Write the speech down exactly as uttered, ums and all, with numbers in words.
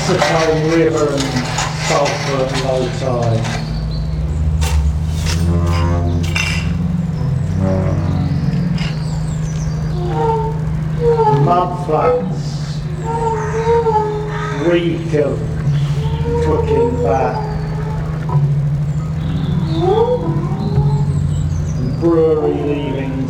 Saxophone River and Sulphur at low tide. Mudflats reek of cooking fat. And brewery leavings